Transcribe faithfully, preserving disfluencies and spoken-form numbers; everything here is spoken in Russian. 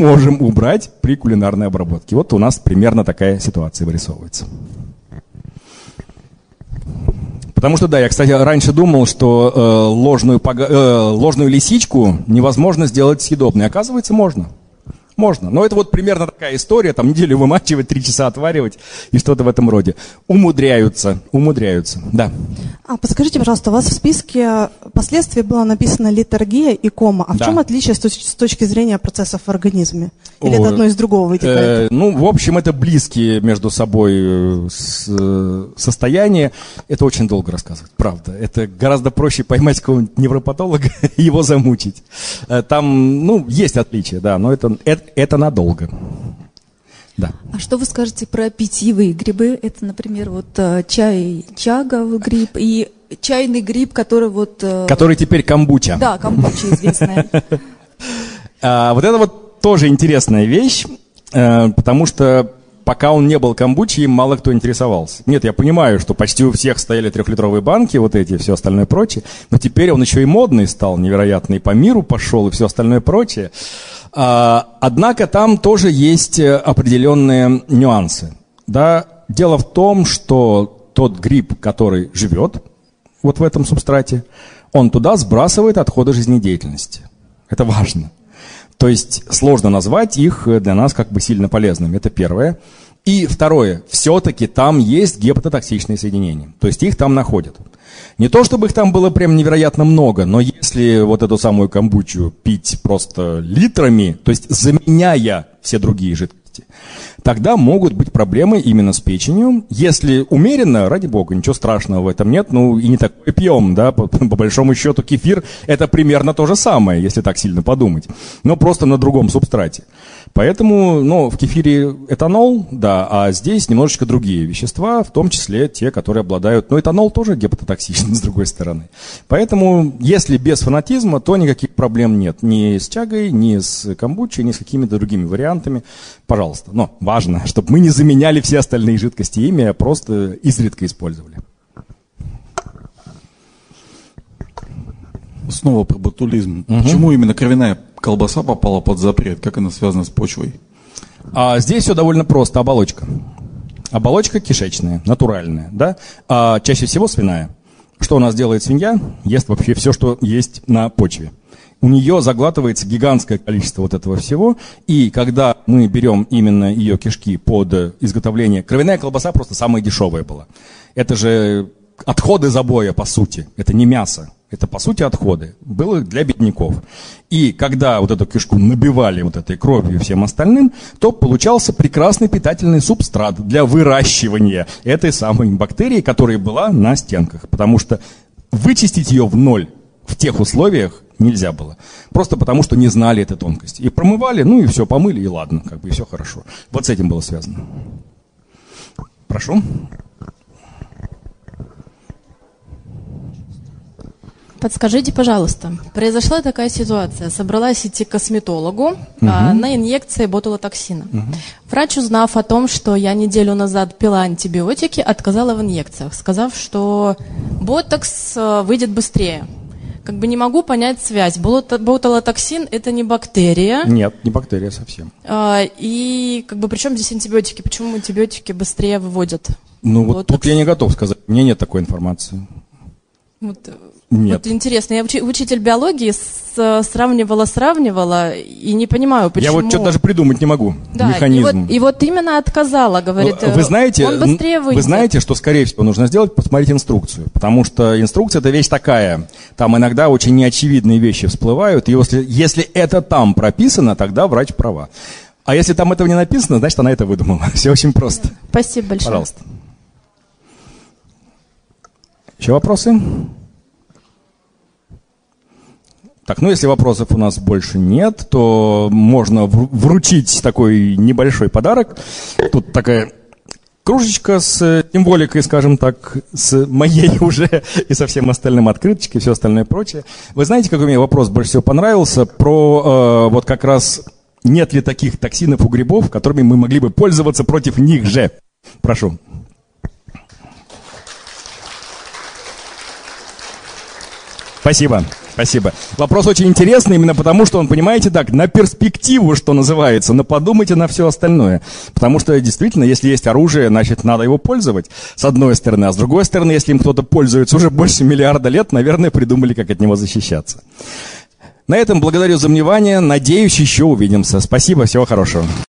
можем убрать при кулинарной обработке. Вот у нас примерно такая ситуация вырисовывается. Потому что, да, я, кстати, раньше думал, что э, ложную, пога... э, ложную лисичку невозможно сделать съедобной. Оказывается, можно. Можно. Но это вот примерно такая история, там неделю вымачивать, три часа отваривать и что-то в этом роде. Умудряются, умудряются, да. А подскажите, пожалуйста, у вас в списке последствий было написано литургия и кома. А в да. чем отличие с, точ- с точки зрения процессов в организме? Или О, это одно из другого вытекает? Э, ну, в общем, это близкие между собой с, э, состояния. Это очень долго рассказывать, правда. Это гораздо проще поймать какого-нибудь невропатолога и его замучить. Там, ну, есть отличия, да, но это, это, это надолго. Да. А что вы скажете про питьевые грибы? Это, например, вот чай, чаговый гриб и чайный гриб, который вот... Который теперь камбуча. Да, камбуча известная. Вот это вот тоже интересная вещь, потому что пока он не был камбучей, им мало кто интересовался. Нет, я понимаю, что почти у всех стояли трехлитровые банки, вот эти, все остальное прочее, но теперь он еще и модный стал, невероятно, и по миру пошел, и все остальное прочее. Однако там тоже есть определенные нюансы. Да? Дело в том, что тот гриб, который живет вот в этом субстрате, он туда сбрасывает отходы жизнедеятельности. Это важно. То есть сложно назвать их для нас как бы сильно полезными. Это первое. И второе. Все-таки там есть гепатотоксичные соединения. То есть их там находят. Не то, чтобы их там было прям невероятно много, но если вот эту самую камбучу пить просто литрами, то есть заменяя все другие жидкости, тогда могут быть проблемы именно с печенью. Если умеренно, ради бога, ничего страшного в этом нет, ну и не такое пьем, да, по, по большому счету кефир это примерно то же самое, если так сильно подумать, но просто на другом субстрате. Поэтому, ну, в кефире этанол, да, а здесь немножечко другие вещества, в том числе те, которые обладают, ну, этанол тоже гепатотоксичен, с другой стороны. Поэтому, если без фанатизма, то никаких проблем нет ни с чагой, ни с камбучей, ни с какими-то другими вариантами. Пожалуйста, но важно, чтобы мы не заменяли все остальные жидкости ими, а просто изредка использовали. Снова про ботулизм. Угу. Почему именно кровяная колбаса попала под запрет? Как она связана с почвой? А здесь все довольно просто. Оболочка. Оболочка кишечная, натуральная, да? А чаще всего свиная. Что у нас делает свинья? Ест вообще все, что есть на почве. У нее заглатывается гигантское количество вот этого всего, и когда мы берем именно ее кишки под изготовление... Кровяная колбаса просто самая дешевая была. Это же отходы забоя, по сути. Это не мясо. Это, по сути, отходы. Было для бедняков. И когда вот эту кишку набивали вот этой кровью и всем остальным, то получался прекрасный питательный субстрат для выращивания этой самой бактерии, которая была на стенках. Потому что вычистить ее в ноль в тех условиях нельзя было. Просто потому, что не знали этой тонкости. И промывали, ну и все, помыли, и ладно, как бы, и все хорошо. Вот с этим было связано. Прошу. Подскажите, пожалуйста, произошла такая ситуация. Собралась идти к косметологу угу. а, на инъекции ботулотоксина. Угу. Врач, узнав о том, что я неделю назад пила антибиотики, отказала в инъекциях, сказав, что ботокс выйдет быстрее. Как бы не могу понять связь. Ботулотоксин – это не бактерия. Нет, не бактерия совсем. А, и как бы при чем здесь антибиотики? Почему антибиотики быстрее выводят? Ну вот тут я не готов сказать. У меня нет такой информации. Вот. Нет. Вот интересно, я учи, учитель биологии с, сравнивала, сравнивала и не понимаю, почему. Я вот что-то даже придумать не могу, да, механизм. И вот, и вот именно отказала, говорит, вы знаете, он быстрее выйдет. Вы знаете, что, скорее всего, нужно сделать, посмотреть инструкцию, потому что инструкция – это вещь такая, там иногда очень неочевидные вещи всплывают, и если, если это там прописано, тогда врач права. А если там этого не написано, значит, она это выдумала. Все очень просто. Спасибо большое. Пожалуйста. Еще вопросы? Так, ну если вопросов у нас больше нет, то можно вручить такой небольшой подарок. Тут такая кружечка с символикой, скажем так, с моей уже и со всем остальным, открыточкой и все остальное прочее. Вы знаете, какой мне вопрос больше всего понравился? Про э, вот как раз нет ли таких токсинов у грибов, которыми мы могли бы пользоваться против них же? Прошу. Спасибо. Спасибо. Вопрос очень интересный, именно потому, что он, понимаете, так, на перспективу, что называется, но подумайте на все остальное. Потому что, действительно, если есть оружие, значит, надо его пользовать, с одной стороны. А с другой стороны, если им кто-то пользуется уже больше миллиарда лет, наверное, придумали, как от него защищаться. На этом благодарю за внимание. Надеюсь, еще увидимся. Спасибо, всего хорошего.